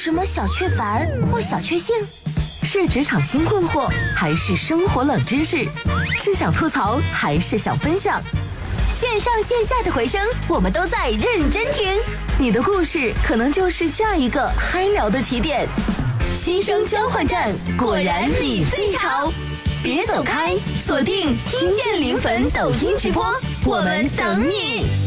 什么小确烦或小确幸？ 是职场新困惑，还是生活冷知识？是想吐槽，还是想分享？ 线上线下的回声，我们都在认真听。 你的故事可能就是下一个嗨聊的起点。 新生交换站，果然你最潮！别走开，锁定听见灵魂抖音直播，我们等你。